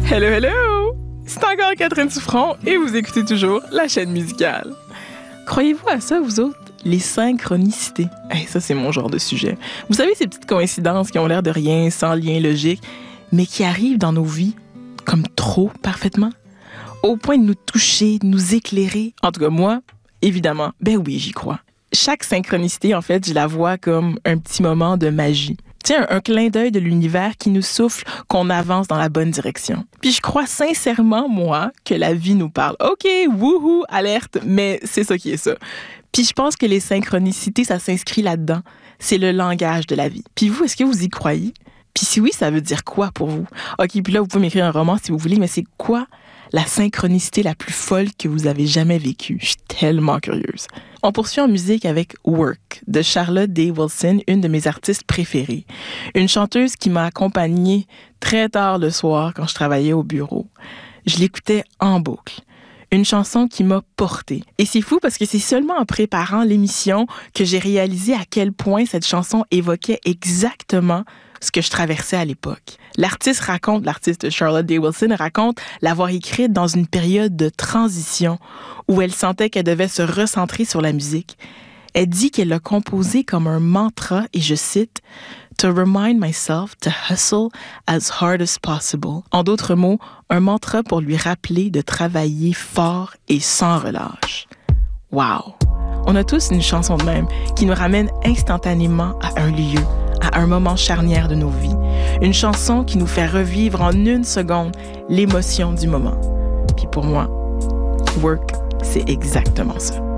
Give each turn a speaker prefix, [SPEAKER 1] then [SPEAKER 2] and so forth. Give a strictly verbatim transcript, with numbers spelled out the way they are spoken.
[SPEAKER 1] Hello, hello! C'est encore Catherine Souffron et vous écoutez toujours la chaîne musicale. Croyez-vous à ça, vous autres? Les synchronicités. Hey, ça, c'est mon genre de sujet. Vous savez, ces petites coïncidences qui ont l'air de rien, sans lien logique, mais qui arrivent dans nos vies comme trop parfaitement, au point de nous toucher, de nous éclairer. En tout cas, moi, évidemment, ben oui, j'y crois. Chaque synchronicité, en fait, je la vois comme un petit moment de magie. Tiens, un, un clin d'œil de l'univers qui nous souffle qu'on avance dans la bonne direction. Puis je crois sincèrement, moi, que la vie nous parle. OK, wouhou, alerte, mais c'est ça qui est ça. Puis je pense que les synchronicités, ça s'inscrit là-dedans. C'est le langage de la vie. Puis vous, est-ce que vous y croyez? Puis si oui, ça veut dire quoi pour vous? OK, puis là, vous pouvez m'écrire un roman si vous voulez, mais c'est quoi la synchronicité la plus folle que vous avez jamais vécue? Je suis tellement curieuse. On poursuit en musique avec Work de Charlotte Day Wilson, une de mes artistes préférées. Une chanteuse qui m'a accompagnée très tard le soir quand je travaillais au bureau. Je l'écoutais en boucle. Une chanson qui m'a portée. Et c'est fou parce que c'est seulement en préparant l'émission que j'ai réalisé à quel point cette chanson évoquait exactement ce que je traversais à l'époque. L'artiste raconte, l'artiste Charlotte Day Wilson raconte l'avoir écrite dans une période de transition où elle sentait qu'elle devait se recentrer sur la musique. Elle dit qu'elle l'a composée comme un mantra, et je cite, « To remind myself to hustle as hard as possible ». En d'autres mots, un mantra pour lui rappeler de travailler fort et sans relâche. Wow! On a tous une chanson de même qui nous ramène instantanément à un lieu, à un moment charnière de nos vies. Une chanson qui nous fait revivre en une seconde l'émotion du moment. Puis pour moi, Work, c'est exactement ça.